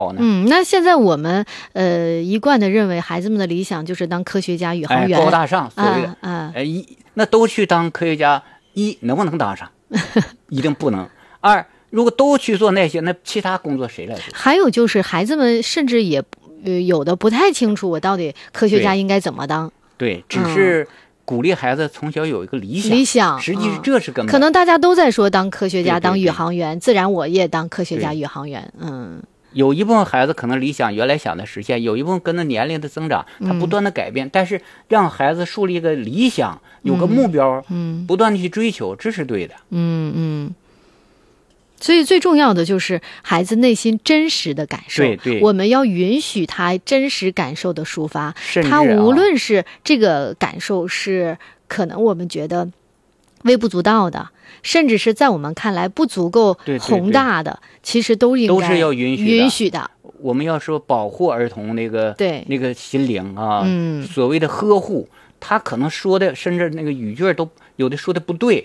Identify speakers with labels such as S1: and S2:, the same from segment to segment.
S1: 那现在我们一贯的认为孩子们的理想就是当科学家、宇航员，
S2: 高大上，所谓的那都去当科学家，能不能当上？一定不能。二，如果都去做那些，那其他工作谁来做？
S1: 还有就是孩子们甚至也有的不太清楚我到底科学家应该怎么当。
S2: 对，只是鼓励孩子从小有一个理想，实际这是根本。
S1: 可能大家都在说当科学家、当宇航员，自然我也当科学家、宇航员。
S2: 有一部分孩子可能理想原来想的实现，有一部分跟着年龄的增长，他不断的改变。但是让孩子树立一个理想，有个目标，不断的去追求，这是对的。
S1: 所以最重要的就是孩子内心真实的感受。
S2: 对，
S1: 我们要允许他真实感受的抒发。
S2: 甚至
S1: 他无论是这个感受是可能我们觉得微不足道的，甚至是在我们看来不足够宏大的，其实都
S2: 是要
S1: 允许的。
S2: 我们要说保护儿童那个心灵啊，所谓的呵护，他可能说的甚至那个语句都有的说的不对。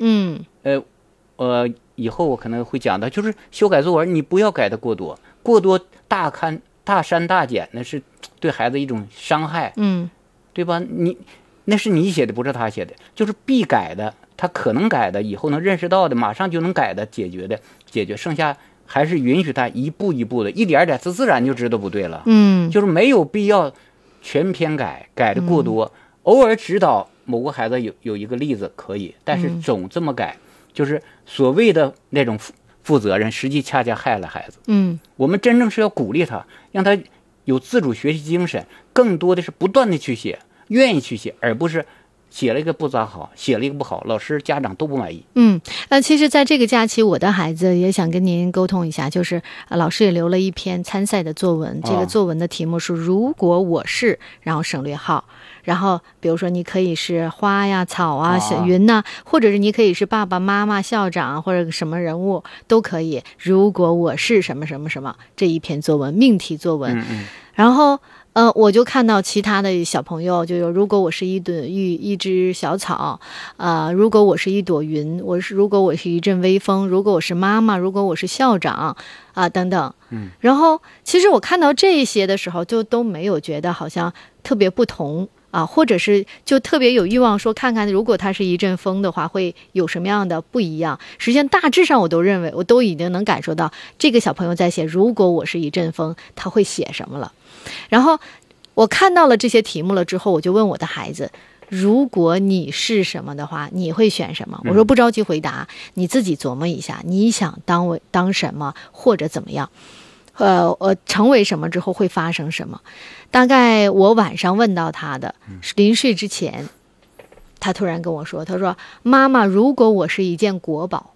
S2: 以后我可能会讲到，就是修改作文，你不要改的过多，大删大减，那是对孩子一种伤害。对吧？那是你写的，不是他写的，就是必改的。他可能改的，以后能认识到的，马上就能改的，解决，剩下还是允许他一步一步的，一点点，他自然就知道不对了。就是没有必要全篇改的过多，偶尔指导某个孩子有一个例子可以，但是总这么改，就是所谓的那种负责任，实际恰恰害了孩子。我们真正是要鼓励他，让他有自主学习精神，更多的是不断的去写，愿意去写，而不是写了一个不咋好，写了一个不好，老师家长都不满意。
S1: 其实在这个假期，我的孩子也想跟您沟通一下，就是老师也留了一篇参赛的作文，这个作文的题目是如果我是，然后省略号，然后比如说你可以是花呀、草啊、云呐，或者是你可以是爸爸妈妈、校长或者什么人物都可以。如果我是什么什么什么，这一篇作文命题作文。然后我就看到其他的小朋友就有，如果我是一只小草，如果我是一朵云，如果我是一阵微风，如果我是妈妈，如果我是校长等等。然后其实我看到这些的时候，就都没有觉得好像特别不同或者是就特别有欲望说看看如果它是一阵风的话会有什么样的不一样。实际上大致上我都认为，我都已经能感受到这个小朋友在写如果我是一阵风他会写什么了。然后我看到了这些题目了之后，我就问我的孩子，如果你是什么的话你会选什么？我说不着急回答，你自己琢磨一下，你想当什么或者怎么样，成为什么之后会发生什么。大概我晚上问到他的临睡之前，他突然跟我说，他说妈妈，如果我是一件国宝。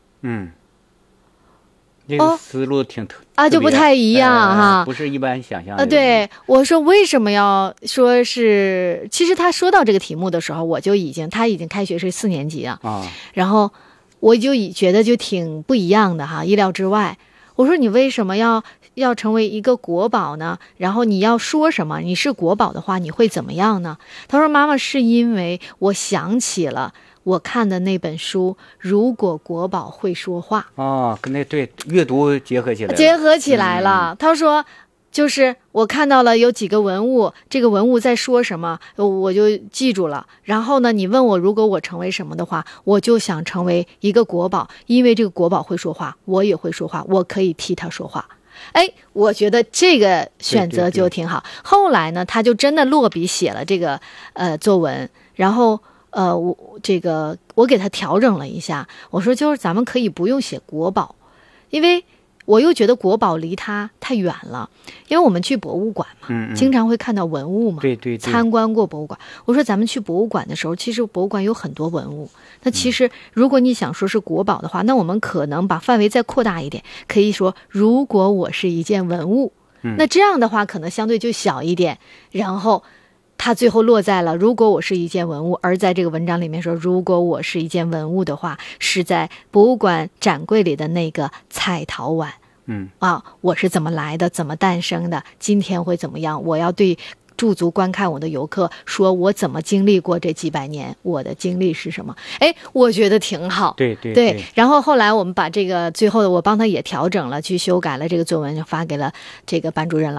S2: 这个思路挺
S1: 就不太一样
S2: 不是一般想象的。
S1: 对，我说为什么要说是，其实他说到这个题目的时候，他已经开学是4年级然后我就觉得就挺不一样的意料之外。我说你为什么要成为一个国宝呢？然后你要说什么？你是国宝的话你会怎么样呢？他说妈妈，是因为我想起了我看的那本书如果国宝会说话。
S2: 跟那对阅读结合起来
S1: 了。他说就是我看到了有几个文物，这个文物在说什么我就记住了，然后呢你问我如果我成为什么的话，我就想成为一个国宝，因为这个国宝会说话，我也会说话，我可以替他说话。我觉得这个选择就挺好。后来呢他就真的落笔写了这个作文，然后我给他调整了一下，我说就是咱们可以不用写国宝，因为我又觉得国宝离他太远了，因为我们去博物馆嘛，经常会看到文物嘛，
S2: 对，
S1: 参观过博物馆。我说咱们去博物馆的时候，其实博物馆有很多文物，那其实如果你想说是国宝的话，那我们可能把范围再扩大一点，可以说如果我是一件文物，那这样的话可能相对就小一点，然后他最后落在了如果我是一件文物，而在这个文章里面说如果我是一件文物的话，是在博物馆展柜里的那个彩陶碗。我是怎么来的，怎么诞生的，今天会怎么样，我要对驻足观看我的游客说我怎么经历过这几百年，我的经历是什么。哎，我觉得挺好。
S2: 对。
S1: 然后后来我们把这个最后我帮他也调整了，去修改了这个作文，就发给了这个班主任